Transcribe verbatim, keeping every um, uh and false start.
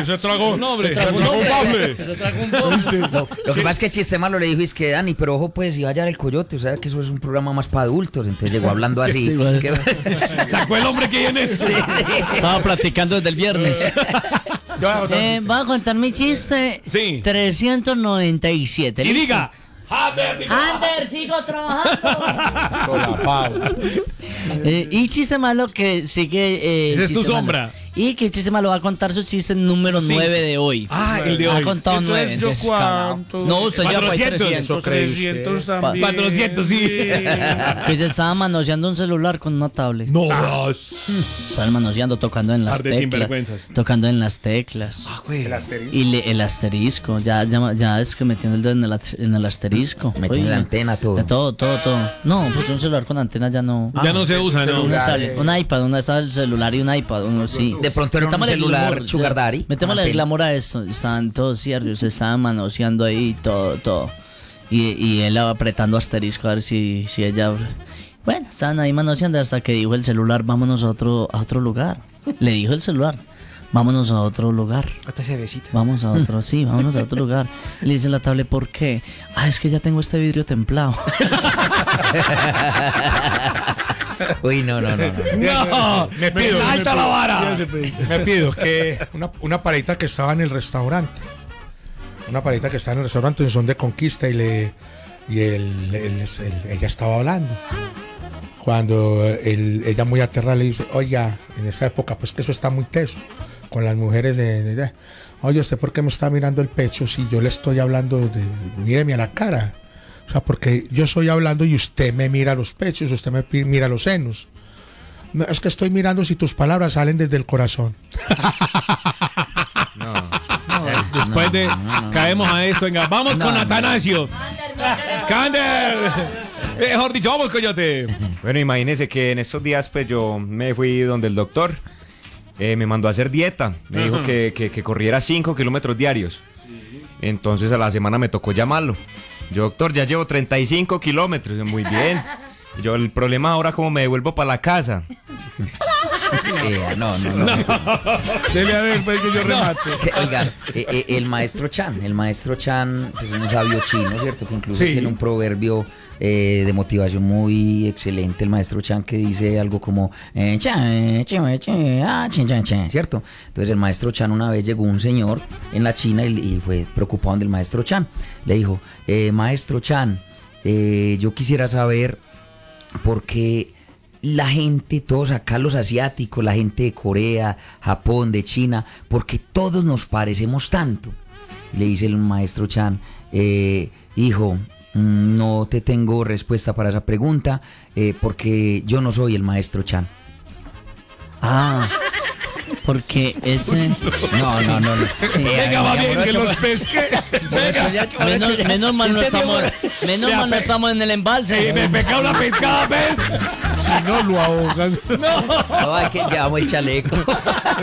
se tragó. No, hombre, se tragó un bafle. Se tragó un bafle. No, lo que pasa es que Chiste Malo le dijo, es que Dani, pero ojo pues, si vaya el coyote, o sea que eso es un programa más para adultos, entonces llegó hablando así. Sí, bueno. Que- Sacó el hombre que viene. Estaba platicando desde el viernes. Eh, voy a contar mi chiste. Sí. trescientos noventa y siete. Y diga. Ander, sigo trabajando. Hola, Pau. Eh, y chiste malo que sigue. Eh, Esa es tu chiste malo. sombra. Y que chiste malo va a contar su chiste número Sí. nueve de hoy. Ah, el de Ha hoy. contado nueve. Entonces, ¿yo descarado. cuánto? No, usted ya fue cuatrocientos. trescientos. trescientos también. cuatrocientos, sí. Que se estaba manoseando un celular con una tablet. No. Estaba manoseando, tocando en las Par de teclas. sinvergüenzas. Tocando en las teclas. Ah, güey. Y le- el asterisco, ya, ya, ya es que metiendo el dedo en el, as- en el asterisco. Metiendo Oye, la antena, todo. de todo, todo, todo. No, pues un celular con antena ya no. Ya no se usa, ¿no? Una sale, un iPad, una sale el celular y un iPad, uno sí. De pronto era un Metámosle celular glamour, Sugar ya. Daddy. Metémosle Antena. glamour a esto. Estaban todos serios, se estaban manoseando ahí, todo, todo. Y, y él apretando asterisco a ver si, si ella. Bueno, estaban ahí manoseando hasta que dijo el celular, vámonos a otro, a otro lugar. Le dijo el celular, vámonos a otro lugar. Hasta ese besito. Vamos a otro, sí, vámonos a otro lugar. Y le dice la tablet, ¿por qué? Ah, es que ya tengo este vidrio templado. Uy, no, no, no. no. No. Me pido. Alta me la pido, vara. ya se pido. Me pido que una, una parejita que estaba en el restaurante. Una parejita que estaba en el restaurante en son de conquista y le y el, el- el- ella estaba hablando. Cuando el- ella muy aterrada le dice, oiga, en esa época pues que eso está muy teso con las mujeres de, de- de- oye, ¿usted por qué me está mirando el pecho si yo le estoy hablando de, míreme a la cara? O sea, porque yo estoy hablando y usted me mira los pechos, usted me pi- mira los senos. No, es que estoy mirando si tus palabras salen desde el corazón. Después de. Caemos a esto. Venga, vamos No, con no. Atanasio. ¡Cander! Mejor dicho, vamos, coyote. Bueno, imagínese que en estos días pues yo me fui donde el doctor eh, me mandó a hacer dieta. Me dijo que, que, que corriera cinco kilómetros diarios. Entonces a la semana me tocó llamarlo. Yo, doctor, ya llevo treinta y cinco kilómetros. Yo, muy bien. Yo, el problema ahora como me devuelvo para la casa. Eh, no, no, no. Debe haber, pues, que yo remate. Que, oiga, eh, eh, el maestro Chan, el maestro Chan pues, es un sabio chino, ¿cierto? Que incluso Sí. tiene un proverbio eh, de motivación muy excelente, el maestro Chan, que dice algo como eh, Chan, chan, chan, ah, chan, chan, chan, ¿cierto? Entonces el maestro Chan una vez llegó un señor en la China y, y fue preocupado del maestro Chan. Le dijo, eh, maestro Chan, eh, yo quisiera saber por qué la gente, todos acá los asiáticos, la gente de Corea, Japón, de China, porque todos nos parecemos tanto. Le dice el maestro Chan, eh, hijo, mm, no te tengo respuesta para esa pregunta, eh, porque yo no soy el maestro Chan. Ah, porque ese. No, no, no, no. Venga, va bien, que los pesque. Menos, menos mal no estamos, menos mal no estamos en el embalse. Eh, me pecado la pescada, ¿ves? Si no lo ahogan. No, hay que llevamos el chaleco.